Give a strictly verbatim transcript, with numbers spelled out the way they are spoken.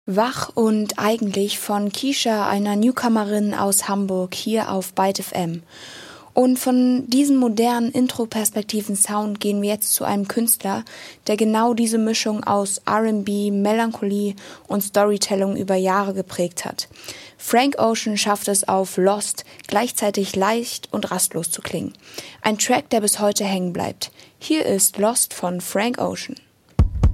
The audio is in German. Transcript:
Wach und eigentlich von Keisha, einer Newcomerin aus Hamburg, hier auf Byte F M. Und von diesem modernen Intro-Perspektiven-Sound gehen wir jetzt zu einem Künstler, der genau diese Mischung aus R and B, Melancholie und Storytelling über Jahre geprägt hat. Frank Ocean schafft es auf Lost, gleichzeitig leicht und rastlos zu klingen. Ein Track, der bis heute hängen bleibt. Hier ist Lost von Frank Ocean.